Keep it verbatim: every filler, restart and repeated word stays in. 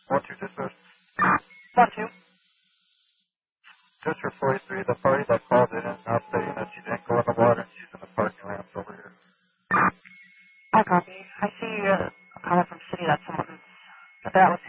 One, two, dispatch. One, two. District forty-three, the party that called in is now stating that she didn't go in the water and she's in the parking ramps over here. I copy. I see uh, a comment from city that someone, that that was